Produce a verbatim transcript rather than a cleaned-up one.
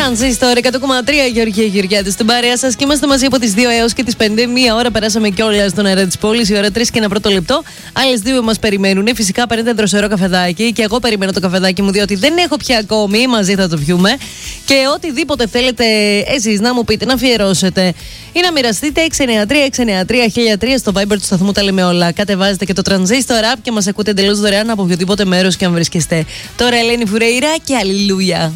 Τρανζίστορ εκατό κόμμα τρία, Γεωργία Γεωργιάδη στην παρέα σας και είμαστε μαζί από τις δύο έως και τις πέντε. Μία ώρα περάσαμε κιόλας στον αέρα της πόλης, η ώρα τρεις και ένα πρώτο λεπτό. Άλλες δύο μας περιμένουν. Φυσικά παίρνετε δροσερό καφεδάκι και εγώ περιμένω το καφεδάκι μου, διότι δεν έχω πια ακόμη. Μαζί θα το πιούμε. Και οτιδήποτε θέλετε εσείς να μου πείτε, να αφιερώσετε ή να μοιραστείτε, έξι εννιά τρία έξι εννιά τρία χίλια τρία στο Viber του σταθμού τα λέμε όλα. Κατεβάζετε και το Transistor App και μας ακούτε εντελώς δωρεάν από οποιοδήποτε μέρος και αν βρίσκεστε. Τώρα Ελένη Φουρέιρα και αλληλούια.